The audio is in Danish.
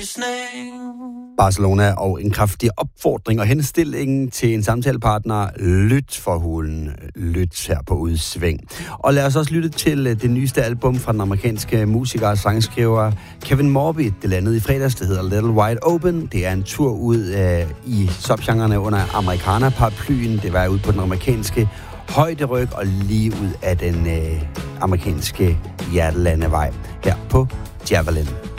Barcelona og en kraftig opfordring og henstilling til en samtalepartner. Lyt for hulen. Lyt her på Udsving. Og lad os også lytte til det nyeste album fra den amerikanske musiker og sangskriver Kevin Morby. Det landede i fredags. Det hedder Little Wide Open. Det er en tur ud i subgenrerne under amerikaner-paraplyen. Det var ud på den amerikanske højderyg og lige ud af den amerikanske hjertelandevej her på Javelin.